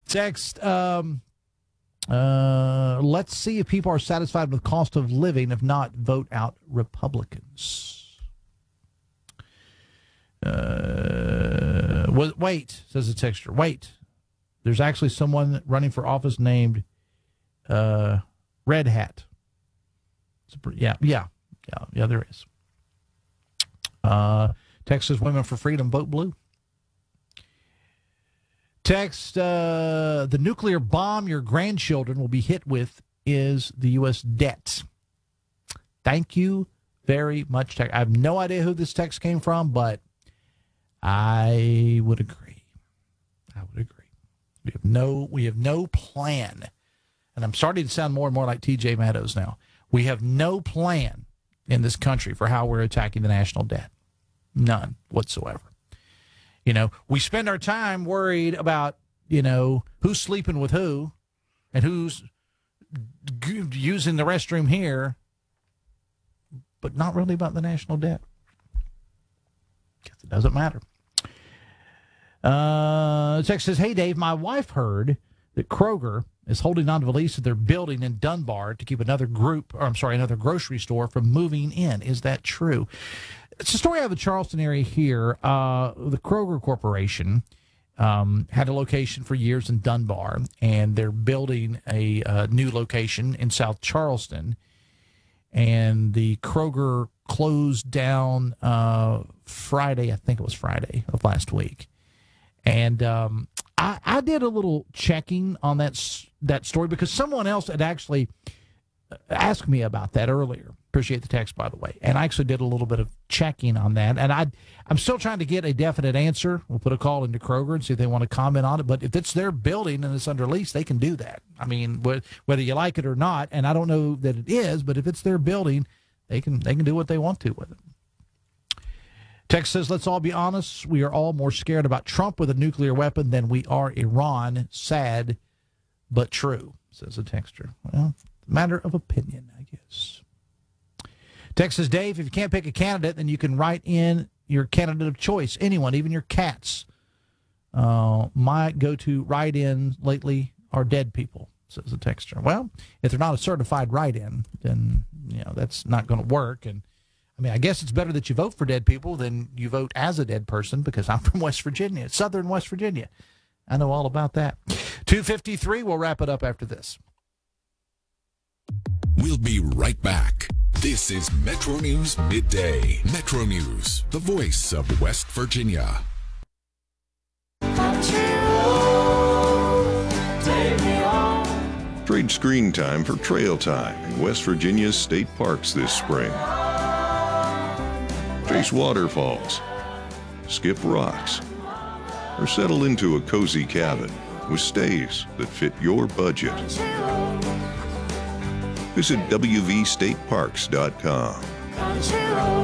Text, let's see if people are satisfied with cost of living. If not, vote out Republicans. Wait, says the texter. Wait. There's actually someone running for office named Red Hat. Yeah, there is. Texas Women for Freedom, vote blue. Text, the nuclear bomb your grandchildren will be hit with is the U.S. debt. Thank you very much. I have no idea who this text came from, but I would agree. We have no plan. And I'm starting to sound more and more like TJ Meadows now. We have no plan in this country for how we're attacking the national debt. None whatsoever. We spend our time worried about, who's sleeping with who and who's using the restroom here, but not really about the national debt. Guess it doesn't matter. Text says, hey, Dave, my wife heard that Kroger is holding on to the lease of their building in Dunbar to keep another grocery store from moving in. Is that true? It's a story out of the Charleston area here. The Kroger Corporation had a location for years in Dunbar, and they're building a new location in South Charleston. And the Kroger closed down Friday, I think it was Friday of last week. And I did a little checking on that story because someone else had actually asked me about that earlier. Appreciate the text, by the way. And I actually did a little bit of checking on that. And I'm still trying to get a definite answer. We'll put a call into Kroger and see if they want to comment on it. But if it's their building and it's under lease, they can do that. I mean, whether you like it or not, and I don't know that it is, but if it's their building, they can do what they want to with it. Text says, let's all be honest. We are all more scared about Trump with a nuclear weapon than we are Iran. Sad, but true, says a texter. Well, matter of opinion, I guess. Text says, Dave, if you can't pick a candidate, then you can write in your candidate of choice. Anyone, even your cats. My go-to write-in lately are dead people, says a texter. Well, if they're not a certified write-in, then that's not going to work. And I guess it's better that you vote for dead people than you vote as a dead person, because I'm from West Virginia, southern West Virginia. I know all about that. 2:53, we'll wrap it up after this. We'll be right back. This is Metro News Midday. Metro News, the voice of West Virginia. Trade screen time for trail time in West Virginia's state parks this spring. Chase waterfalls, skip rocks, or settle into a cozy cabin with stays that fit your budget. Visit wvstateparks.com.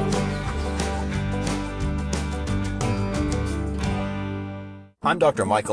I'm Dr. Michael